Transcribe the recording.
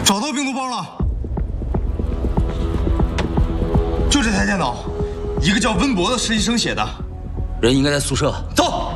找到病毒包了，就这台电脑，一个叫温博的实习生写的。 人应该在宿舍。走。